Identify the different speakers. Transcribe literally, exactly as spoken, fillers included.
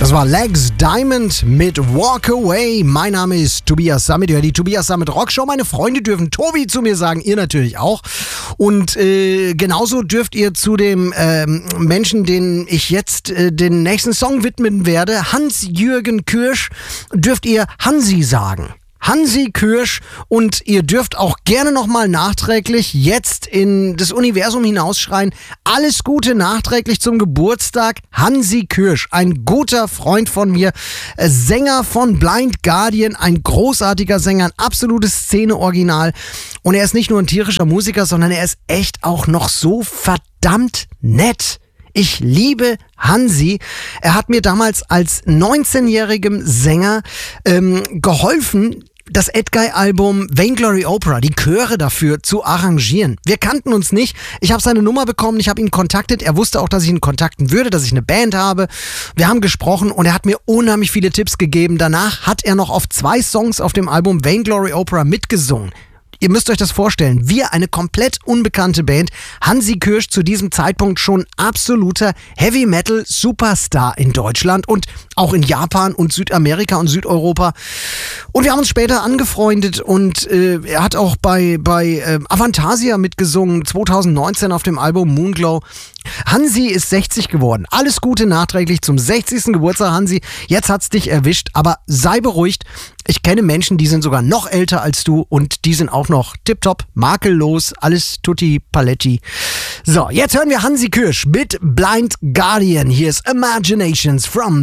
Speaker 1: Das war Legs Diamond mit Walk Away. Mein Name ist Tobias Sammet. Ja, die Tobias Sammet Rockshow. Meine Freunde dürfen Tobi zu mir sagen, ihr natürlich auch. Und äh, genauso dürft ihr zu dem ähm, Menschen, den ich jetzt äh, den nächsten Song widmen werde, Hans-Jürgen Kürsch, dürft ihr Hansi sagen. Hansi Kürsch, und ihr dürft auch gerne nochmal nachträglich jetzt in das Universum hinausschreien: Alles Gute nachträglich zum Geburtstag, Hansi Kürsch, ein guter Freund von mir, äh, Sänger von Blind Guardian, ein großartiger Sänger, ein absolutes Szene-Original, und er ist nicht nur ein tierischer Musiker, sondern er ist echt auch noch so verdammt nett. Ich liebe Hansi. Er hat mir damals als neunzehnjährigem Sänger ähm, geholfen, das Edguy-Album Vainglory Opera, die Chöre dafür zu arrangieren. Wir kannten uns nicht. Ich habe seine Nummer bekommen, ich habe ihn kontaktet. Er wusste auch, dass ich ihn kontakten würde, dass ich eine Band habe. Wir haben gesprochen und er hat mir unheimlich viele Tipps gegeben. Danach hat er noch auf zwei Songs auf dem Album Vainglory Opera mitgesungen. Ihr müsst euch das vorstellen, wir, eine komplett unbekannte Band, Hansi Kürsch zu diesem Zeitpunkt schon absoluter Heavy-Metal-Superstar in Deutschland und auch in Japan und Südamerika und Südeuropa. Und wir haben uns später angefreundet, und äh, er hat auch bei, bei äh, Avantasia mitgesungen, zwanzig neunzehn auf dem Album Moonglow. Hansi ist sechzig geworden. Alles Gute nachträglich zum sechzigsten Geburtstag, Hansi. Jetzt hat's dich erwischt, aber sei beruhigt. Ich kenne Menschen, die sind sogar noch älter als du, und die sind auch noch tipptopp, makellos, alles tutti paletti. So, jetzt hören wir Hansi Kürsch mit Blind Guardian. Hier ist Imaginations from